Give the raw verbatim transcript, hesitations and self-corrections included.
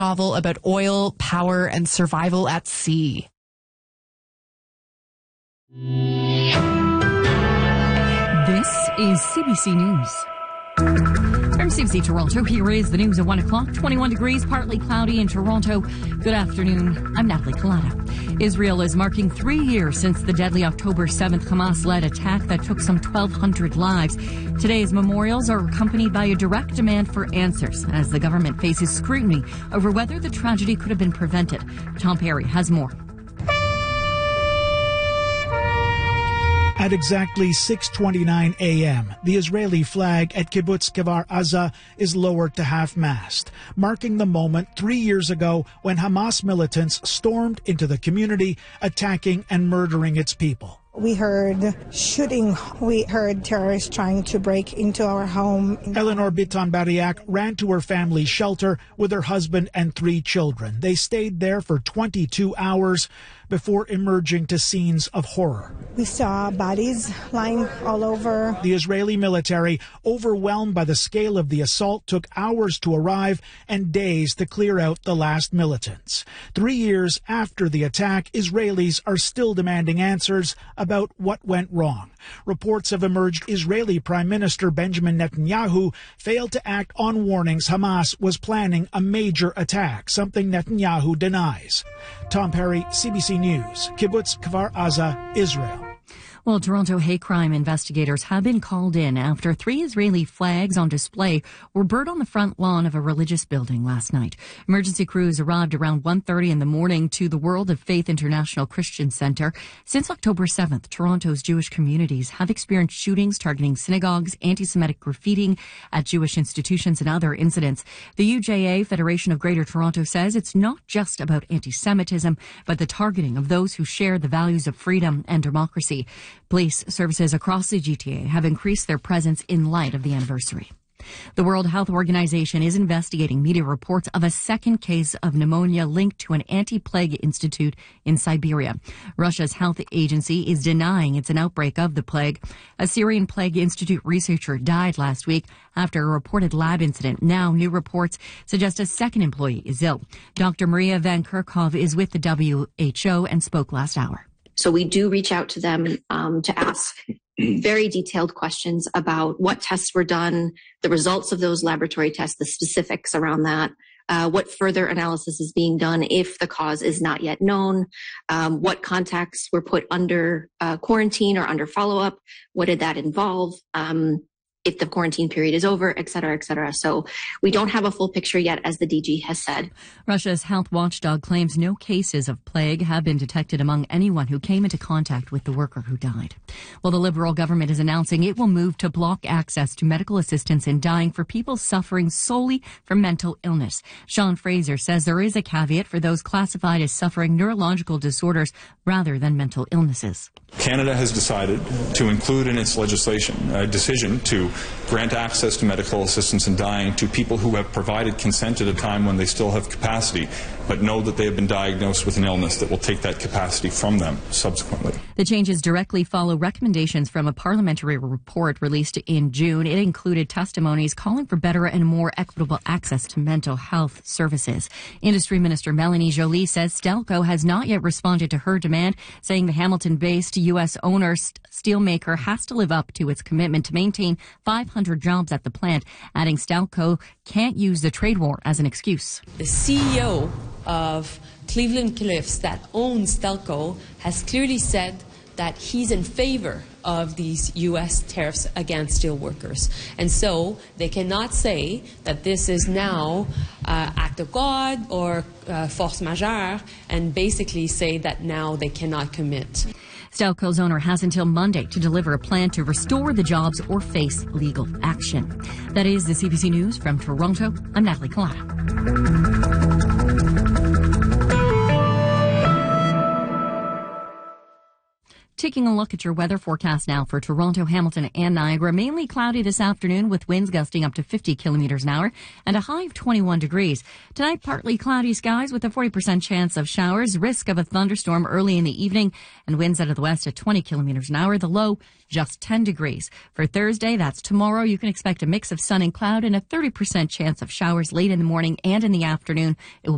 novel about oil, power, and survival at sea. This is C B C News. From C B C Toronto, here is the news at one o'clock. twenty-one degrees, partly cloudy in Toronto. Good afternoon. I'm Natalie Collada. Israel is marking three years since the deadly October seventh Hamas-led attack that took some twelve hundred lives. Today's memorials are accompanied by a direct demand for answers as the government faces scrutiny over whether the tragedy could have been prevented. Tom Perry has more. At exactly six twenty-nine a.m., the Israeli flag at Kibbutz Kfar Aza is lowered to half-mast, marking the moment three years ago when Hamas militants stormed into the community, attacking and murdering its people. We heard shooting. We heard terrorists trying to break into our home. Eleanor Bitan-Bariak ran to her family's shelter with her husband and three children. They stayed there for twenty-two hours before emerging to scenes of horror. We saw bodies lying all over. The Israeli military, overwhelmed by the scale of the assault, took hours to arrive and days to clear out the last militants. Three years after the attack, Israelis are still demanding answers about what went wrong. Reports have emerged Israeli Prime Minister Benjamin Netanyahu failed to act on warnings Hamas was planning a major attack, something Netanyahu denies. Tom Perry, C B C News, Kibbutz Kfar Aza, Israel. Well, Toronto hate crime investigators have been called in after three Israeli flags on display were burned on the front lawn of a religious building last night. Emergency crews arrived around one thirty in the morning to the World of Faith International Christian Centre. Since October seventh, Toronto's Jewish communities have experienced shootings targeting synagogues, anti-Semitic graffiti at Jewish institutions and other incidents. The U J A, Federation of Greater Toronto, says it's not just about anti-Semitism, but the targeting of those who share the values of freedom and democracy. Police services across the G T A have increased their presence in light of the anniversary. The World Health Organization is investigating media reports of a second case of pneumonia linked to an anti-plague institute in Siberia. Russia's health agency is denying it's an outbreak of the plague. A Syrian plague institute researcher died last week after a reported lab incident. Now, new reports suggest a second employee is ill. Doctor Maria Van Kerkhove is with the W H O and spoke last hour. So we do reach out to them um, to ask very detailed questions about what tests were done, the results of those laboratory tests, the specifics around that, uh, what further analysis is being done if the cause is not yet known, um, what contacts were put under uh, quarantine or under follow-up, what did that involve, um, if the quarantine period is over, et cetera, et cetera. So we don't have a full picture yet, as the D G has said. Russia's health watchdog claims no cases of plague have been detected among anyone who came into contact with the worker who died. Well, the Liberal government is announcing it will move to block access to medical assistance in dying for people suffering solely from mental illness. Sean Fraser says there is a caveat for those classified as suffering neurological disorders rather than mental illnesses. Canada has decided to include in its legislation a decision to grant access to medical assistance in dying to people who have provided consent at a time when they still have capacity, but know that they have been diagnosed with an illness that will take that capacity from them subsequently. The changes directly follow recommendations from a parliamentary report released in June. It included testimonies calling for better and more equitable access to mental health services. Industry Minister Melanie Joly says Stelco has not yet responded to her demand, saying the Hamilton-based U S owner steelmaker has to live up to its commitment to maintain five hundred jobs at the plant, adding Stelco can't use the trade war as an excuse. The C E O of Cleveland Cliffs that owns Stelco has clearly said that he's in favor of these U S tariffs against steel workers. And so they cannot say that this is now uh, act of God or uh, force majeure and basically say that now they cannot commit. Stelco's owner has until Monday to deliver a plan to restore the jobs or face legal action. That is the C B C News from Toronto. I'm Natalie Collada. Taking a look at your weather forecast now for Toronto, Hamilton, and Niagara. Mainly cloudy this afternoon with winds gusting up to fifty kilometers an hour and a high of twenty-one degrees. Tonight, partly cloudy skies with a forty percent chance of showers, risk of a thunderstorm early in the evening, and winds out of the west at twenty kilometers an hour. The low, just ten degrees. For Thursday, that's tomorrow, you can expect a mix of sun and cloud and a thirty percent chance of showers late in the morning and in the afternoon. It will